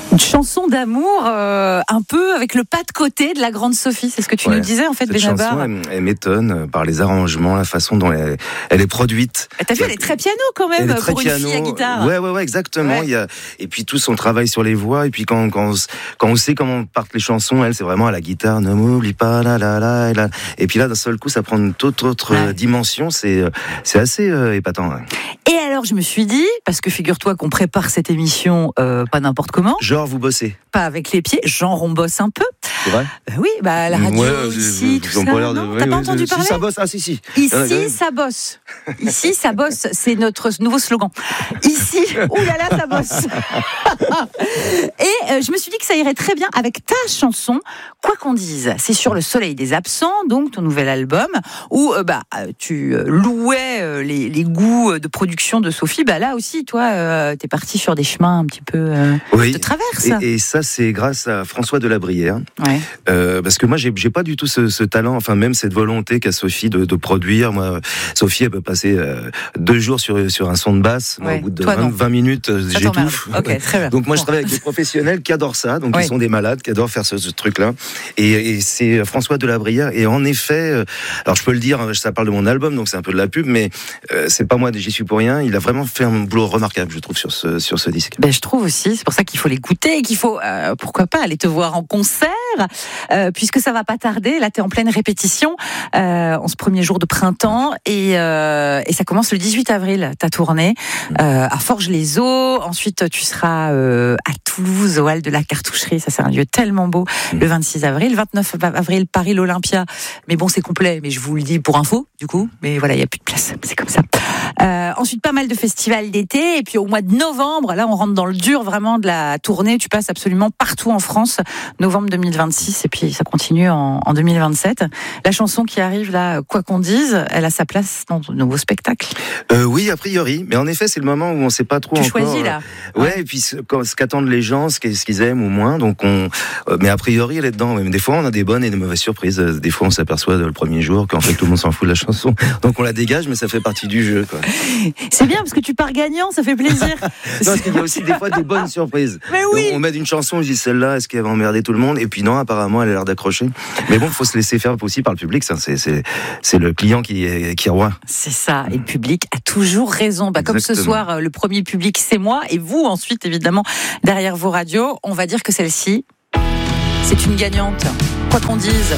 Une chanson d'amour, un peu avec le pas de côté de la grande Sophie. C'est ce que tu nous disais, en fait, Benabar. Cette chanson, elle m'étonne par les arrangements, la façon dont elle est produite. T'as vu, elle est très piano quand même, pour une fille à guitare. Ouais, exactement. Ouais. Et puis tout son travail sur les voix. Et puis quand on sait comment partent les chansons, elle, c'est vraiment à la guitare. Ne m'oublie pas, la. Et puis là, d'un seul coup, ça prend une toute autre dimension. C'est assez épatant. Ouais. Et alors, je me suis dit, parce que figure-toi qu'on prépare cette émission pas n'importe comment. Genre, vous bossez. Pas avec les pieds, genre on bosse un peu. C'est vrai ? Oui, la radio, ici, tout ça. Non, t'as pas entendu parler ? Si ça bosse, si. Ici, ça bosse. Ici, ça bosse. C'est notre nouveau slogan. Ici, oulala, ça bosse. Et je me suis dit que ça irait très bien avec ta chanson, Quoi qu'on dise. C'est sur Le Soleil des Absents, donc ton nouvel album, où tu louais les goûts de production de Sophie. Là aussi, toi, t'es parti sur des chemins un petit peu de traverse. Et ça, c'est grâce à François Delabrière. Ouais. Parce que moi, j'ai pas du tout ce talent, enfin même cette volonté qu'a Sophie de produire. Moi, Sophie, elle peut passer 2 jours sur un son de basse. Moi, au bout de 20 minutes, j'étouffe. Okay, très bien. Donc moi, je travaille avec des professionnels qui adorent ça, donc ils sont des malades, qui adorent faire ce truc-là. Et c'est François Delabrière. Et en effet, alors je peux le dire, ça parle de mon album, donc c'est un peu de la pub, mais c'est pas moi, j'y suis pour rien. Il a vraiment fait un boulot remarquable, je trouve, sur ce disque. Je trouve aussi, c'est pour ça qu'il faut l'écouter et qu'il faut, pourquoi pas, aller te voir en concert, puisque ça va pas tarder. Là, t'es en pleine répétition en ce premier jour de printemps et ça commence le 18 avril, ta tournée à Forges-les-Eaux. Ensuite, tu seras à Toulouse, au Hall de la Cartoucherie. Ça, c'est un lieu tellement beau. Le 26 avril, 29 avril, Paris, l'Olympia. Mais bon, c'est complet. Mais je vous le dis pour info, du coup. Mais voilà, il y a plus de place. C'est comme ça. Ensuite, pas mal de festivals d'été. Et puis au mois de novembre, là, on rentre dans le dur vraiment de la tournée. Tu passes absolument partout en France. Novembre 2026. Et puis ça continue en 2027. La chanson qui arrive là, Quoi qu'on dise, elle a sa place dans ton nouveau spectacle. Oui, a priori. Mais en effet, c'est le moment où on ne sait pas trop tu encore. Tu choisis là. Et puis ce qu'attendent les gens, ce qu'ils aiment ou moins. Donc mais a priori, elle est dedans. Même des fois, on a des bonnes et des mauvaises surprises. Des fois, on s'aperçoit le premier jour qu'en fait tout le monde s'en fout de la chanson. Donc on la dégage, mais ça fait partie du jeu, quoi. C'est bien parce que tu pars gagnant, ça fait plaisir. Non, parce qu'il y a aussi des fois des bonnes surprises. Mais oui. Donc, on met une chanson, on se dit celle-là, est-ce qu'elle va emmerder tout le monde ? Et puis non, apparemment, elle a l'air d'accrocher. Mais bon, il faut se laisser faire aussi par le public. Ça, c'est le client qui est roi. C'est ça. Et le public a toujours raison. Comme ce soir, le premier public, c'est moi. Et vous, ensuite, évidemment, derrière vos radios, on va dire que celle-ci, c'est une gagnante. Quoi qu'on dise,